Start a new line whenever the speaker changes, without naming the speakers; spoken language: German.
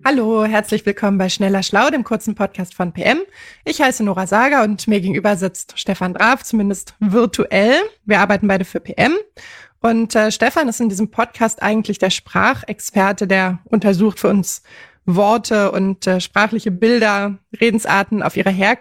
Hallo, herzlich willkommen bei Schneller Schlau, dem kurzen Podcast von PM. Ich heiße Nora Sager und mir gegenüber sitzt Stefan Draf, zumindest virtuell. Wir arbeiten beide für PM. Und Stefan ist in diesem Podcast eigentlich der Sprachexperte, der untersucht für uns Worte und sprachliche Bilder, Redensarten auf ihre Herkunft